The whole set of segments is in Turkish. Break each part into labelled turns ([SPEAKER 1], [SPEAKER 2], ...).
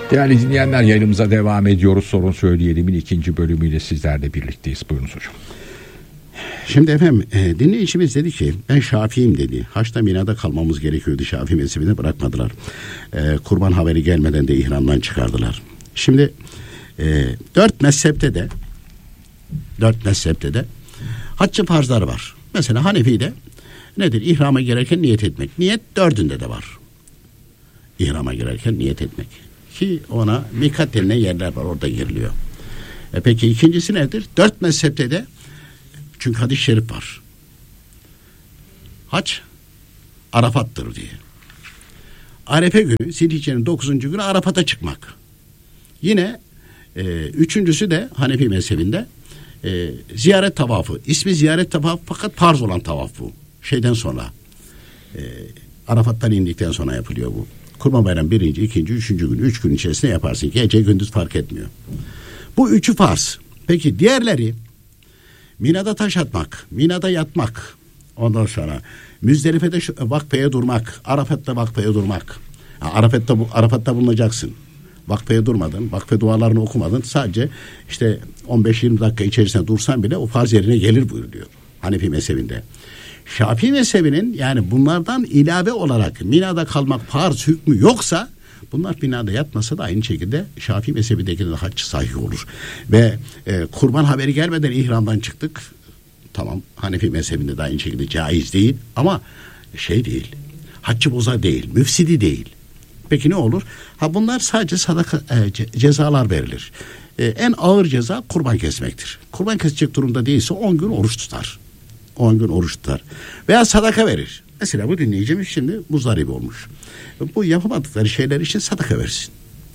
[SPEAKER 1] Değerli dinleyenler, yayınımıza devam ediyoruz. Sorun Söyleyelim'in 2. bölümüyle sizlerle birlikteyiz. Buyurunuz hocam.
[SPEAKER 2] Şimdi efendim dinleyicimiz dedi ki ben Şafii'yim dedi. Haçta Mina'da kalmamız gerekiyordu. Şafii mezhebine bırakmadılar. Kurban haberi gelmeden de ihramdan çıkardılar. Şimdi dört mezhepte de haccı farzları var. Mesela Hanefi'de nedir? İhrama girerken niyet etmek. Niyet dördünde de var. İhrama girerken niyet etmek. Ki ona mikat denilen yerler var, orada giriliyor. Peki ikincisi nedir? Dört mezhepte de, çünkü hadis-i şerif var. Hac Arafat'tır diye. Arefe günü, Zilhicce'nin 9. günü Arafat'a çıkmak. Yine üçüncüsü de Hanefi mezhebinde ziyaret tavafı. İsmi ziyaret tavafı fakat farz olan tavaf bu. Şeyden sonra Arafat'tan indikten sonra yapılıyor bu. Kurban Bayramı 1., 2., 3. gün, 3 gün içerisinde yaparsın. Gece gündüz fark etmiyor. Bu üçü farz. Peki diğerleri Mina'da taş atmak, Mina'da yatmak, ondan sonra Müzdelife'de vakfeye durmak, Arafat'ta vakfeye durmak. Arafat'ta bulunacaksın. Vakfeye durmadın, vakfe dualarını okumadın. Sadece işte 15-20 dakika içerisinde dursan bile o farz yerine gelir buyuruyor Hanefi mezhebinde. Şafii mezhebinin yani bunlardan ilave olarak Mina'da kalmak farz hükmü yoksa, bunlar Mina'da yatmasa da aynı şekilde Şafii mezhebindeki de hac sahih olur. Ve kurban haberi gelmeden ihramdan çıktık. Tamam, Hanefi mezhebinde de aynı şekilde caiz değil ama şey değil. Haccı boza değil, müfsidi değil. Peki ne olur? Bunlar sadece sadaka cezalar verilir. En ağır ceza kurban kesmektir. Kurban kesecek durumda değilse 10 gün oruç tutar. 10 gün oruç tutar. Veya sadaka verir. Mesela bu dinleyicimiz şimdi muzdarip olmuş. Bu yapamadıkları şeyler için sadaka versin.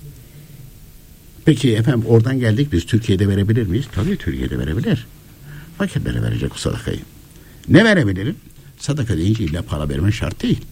[SPEAKER 2] Peki efendim oradan geldik, biz Türkiye'de verebilir miyiz? Tabii Türkiye'de verebilir. Fakirlere verecek o sadakayı. Ne verebilirim? Sadaka deyince illa para vermen şart değil.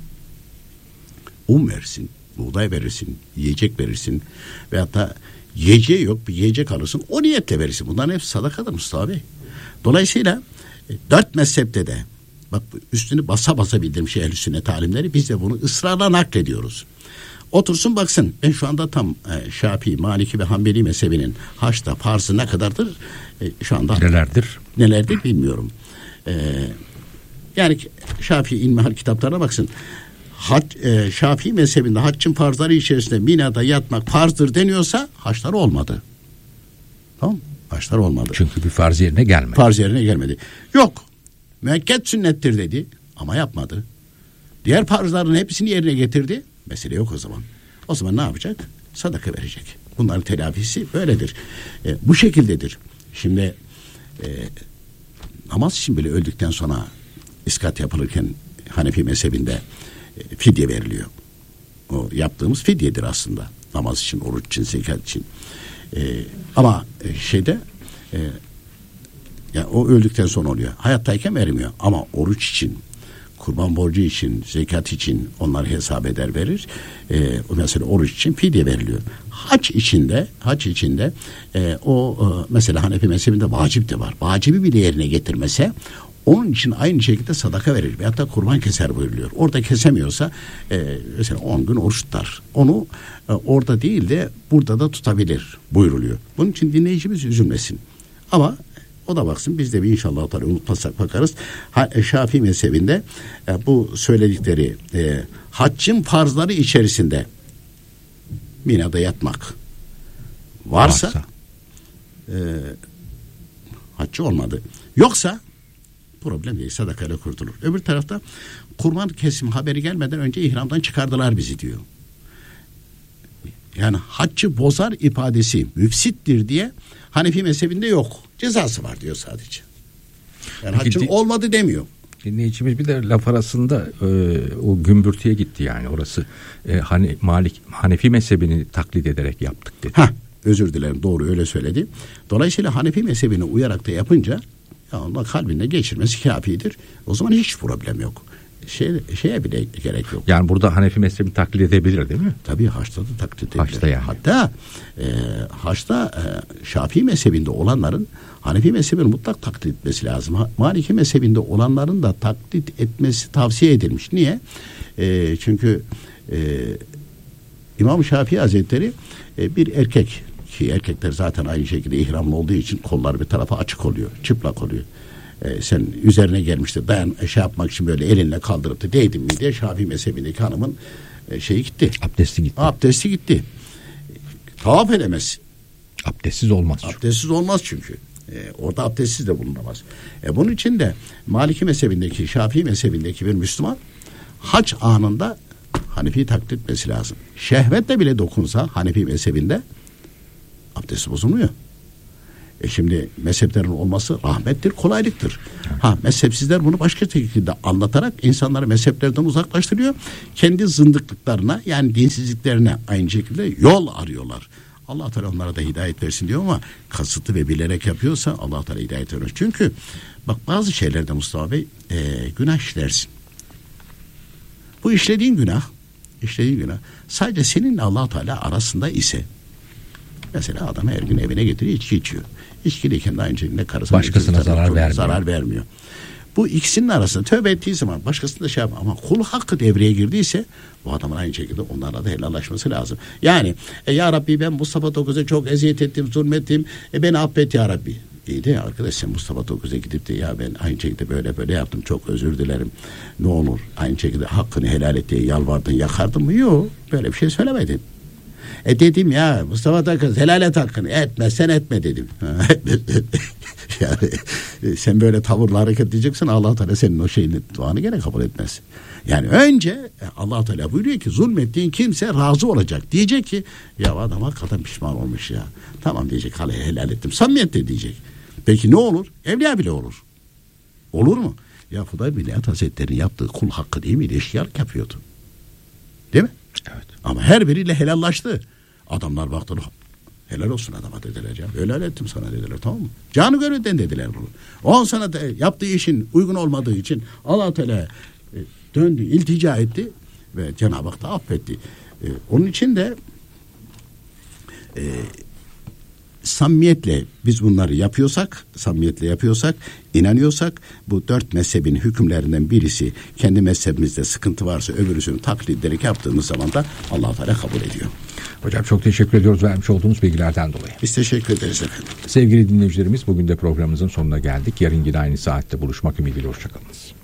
[SPEAKER 2] Versin, buğday verirsin, yiyecek verirsin. Veyahut da yiyeceği yok, bir yiyecek alırsın, o niyetle verirsin. Bunların hepsi sadakadır Mustafa Bey. Dolayısıyla 4 mezhepte de, bak üstünü basa basa bildirmiş ehl-i sünnet alimleri, biz de bunu ısrarla naklediyoruz. Otursun baksın, ben şu anda tam Şafii, Maliki ve Hanbeli mezhebinin haçta farzı ne kadardır? Şu anda nelerdir bilmiyorum. Yani Şafii İlmihal kitaplarına baksın. Şafii mezhebinde haccın farzları içerisinde Mina'da yatmak farzdır deniyorsa haçlar olmadı. Tamam mı? Haçlar olmadı.
[SPEAKER 1] Çünkü bir farz yerine gelmedi.
[SPEAKER 2] Farz yerine gelmedi. Yok. Müekked sünnettir dedi ama yapmadı. Diğer farzların hepsini yerine getirdi. Mesele yok o zaman. O zaman ne yapacak? Sadaka verecek. Bunların telafisi böyledir. Bu şekildedir. Şimdi namaz için bile öldükten sonra iskat yapılırken Hanefi mezhebinde fidye veriliyor. O yaptığımız fidyedir aslında. Namaz için, oruç için, zekat için. Ama yani o öldükten sonra oluyor. Hayattayken vermiyor. Ama oruç için, kurban borcu için, zekat için onlar hesap eder verir. Mesela oruç için fidye veriliyor. Hac içinde mesela Hanefi mezhebinde vacip de var. Vacibi bile yerine getirmese onun için aynı şekilde sadaka verir. Veyahut da kurban keser buyuruluyor. Orada kesemiyorsa mesela 10 gün oruç tutar. Onu orada değil de burada da tutabilir buyuruluyor. Bunun için dinleyicimiz üzülmesin. Ama o da baksın, biz de bir inşallah unutmazsak bakarız. Şafii mezhebinde bu söyledikleri haccın farzları içerisinde Mina'da yatmak varsa haccı olmadı. Yoksa problem değil, sadakayla kurtulur. Öbür tarafta kurban kesim haberi gelmeden önce ihramdan çıkardılar bizi diyor. Yani haccı bozar ifadesi müfsittir diye Hanefi mezhebinde yok. Cezası var diyor sadece. Yani haccın olmadı demiyor.
[SPEAKER 1] Dinleyicimiz bir de laf arasında o gümbürtüye gitti, yani orası Hanefi mezhebini taklit ederek yaptık dedi.
[SPEAKER 2] Özür dilerim, doğru öyle söyledi. Dolayısıyla Hanefi mezhebine uyarak da yapınca Allah kalbinde geçirmesi kafidir. O zaman hiç problem yok. Şeye bile gerek yok.
[SPEAKER 1] Yani burada Hanefi mezhebini taklit edebilir değil mi?
[SPEAKER 2] Tabii haçta da taklit edebilir.
[SPEAKER 1] Haçta yani.
[SPEAKER 2] Hatta haçta Şafii mezhebinde olanların Hanefi mezhebini mutlak taklit etmesi lazım. Maliki mezhebinde olanların da taklit etmesi tavsiye edilmiş. Niye? Çünkü İmam Şafii Hazretleri bir erkek, ki erkekler zaten aynı şekilde ihramlı olduğu için kollar bir tarafa açık oluyor, çıplak oluyor. Sen üzerine gelmişti, dayan şey yapmak için böyle elinle kaldırıp da değdin mi diye Şafii mezhebindeki hanımın şeyi gitti. Abdesti gitti. Tavaf edemezsin.
[SPEAKER 1] Abdestsiz olmaz.
[SPEAKER 2] Abdestsiz olmaz çünkü. Orada abdestsiz de bulunamaz. Bunun için de Maliki mezhebindeki, Şafii mezhebindeki bir Müslüman hac anında Hanefi'yi taklit etmesi lazım. Şehvetle bile dokunsa Hanefi mezhebinde abdesti bozulmuyor. Şimdi mezheplerin olması rahmettir, kolaylıktır. Mezhepsizler bunu başka şekilde anlatarak insanları mezheplerden uzaklaştırıyor. Kendi zındıklıklarına, yani dinsizliklerine aynı şekilde yol arıyorlar. Allah Teala onlara da hidayet versin diyor ama kasıtlı ve bilerek yapıyorsa Allah Teala hidayet verir. Çünkü bak bazı şeylerde Mustafa Bey günah işlersin. Bu işlediğin günah sadece seninle Allah Teala arasında ise, mesela adam her gün evine getiriyor, içki içiyor. İçkiliyken de aynı şekilde karısına
[SPEAKER 1] başkasına zarar
[SPEAKER 2] vermiyor. Bu ikisinin arasında tövbe ettiği zaman başkasına da şey yapma, ama kul hakkı devreye girdiyse bu adamın aynı şekilde onlarla da helallaşması lazım. Yani ya Rabbi ben Mustafa 9'a çok eziyet ettim, zulmettim, beni affet ya Rabbi. İyi de arkadaş, sen Mustafa 9'a gidip de ya ben aynı şekilde böyle yaptım, çok özür dilerim, ne olur aynı şekilde hakkını helal et diye yalvardın, yakardın mı? Yok, böyle bir şey söylemedin. Dedim ya Mustafa 9 helal et hakkını, etmezsen etme dedim. Yani sen böyle tavırla hareket edeceksin, Allah Teala senin o şeyini, duanı gene kabul etmez. Yani önce Allah Teala buyuruyor ki zulmettiğin kimse razı olacak. Diyecek ki ya adam hakikaten pişman olmuş ya. Tamam diyecek, helal ettim. Samimiyetle diyecek. Peki ne olur? Evliya bile olur. Olur mu? Ya Fudayl bin İyad Hazretleri'nin yaptığı kul hakkı değil miydi? Eşkıyalık yapıyordu. Değil mi?
[SPEAKER 1] Evet.
[SPEAKER 2] Ama her biriyle helallaştı. Adamlar baktılar, helal olsun adama dediler ya. Helal ettim sana dediler, tamam mı? Canı gönülden dediler bunu. O an sana da yaptığı işin uygun olmadığı için Allah Teala döndü, iltica etti ve Cenab-ı Hak da affetti. Onun için de samimiyetle biz bunları yapıyorsak, inanıyorsak, bu 4 mezhebin hükümlerinden birisi, kendi mezhebimizde sıkıntı varsa öbürüsünü taklit ederek yaptığımız zaman da Allah Teala kabul ediyor.
[SPEAKER 1] Hocam çok teşekkür ediyoruz vermiş olduğunuz bilgilerden dolayı.
[SPEAKER 2] Biz teşekkür ederiz efendim.
[SPEAKER 1] Sevgili dinleyicilerimiz, bugün de programımızın sonuna geldik. Yarın yine aynı saatte buluşmak ümidiyle, hoşçakalınız.